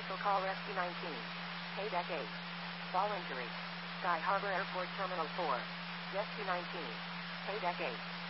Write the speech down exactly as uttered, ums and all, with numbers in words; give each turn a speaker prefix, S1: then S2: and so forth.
S1: Commercial call Rescue nineteen. K-Deck eight. Fall injury. Sky Harbor Airport Terminal four. Rescue nineteen. K-Deck eight.